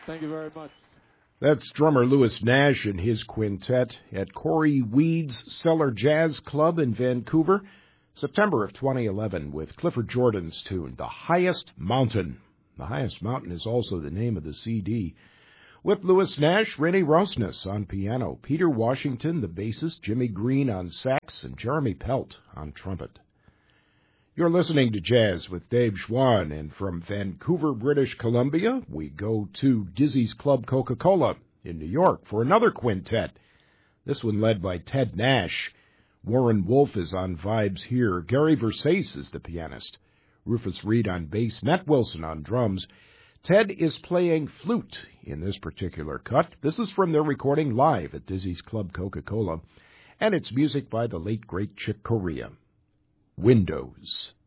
Thank you very much. That's drummer Louis Nash and his quintet at Corey Weed's Cellar Jazz Club in Vancouver, September of 2011, with Clifford Jordan's tune, The Highest Mountain. The Highest Mountain is also the name of the CD. With Louis Nash, Rennie Rosnes on piano, Peter Washington, the bassist, Jimmy Green on sax, and Jeremy Pelt on trumpet. You're listening to Jazz with Dave Schwann, and from Vancouver, British Columbia, we go to Dizzy's Club Coca-Cola in New York for another quintet. This one led by Ted Nash. Warren Wolf is on vibes here. Gary Versace is the pianist. Rufus Reed on bass. Matt Wilson on drums. Ted is playing flute in this particular cut. This is from their recording live at Dizzy's Club Coca-Cola, and it's music by the late, great Chick Corea. Windows.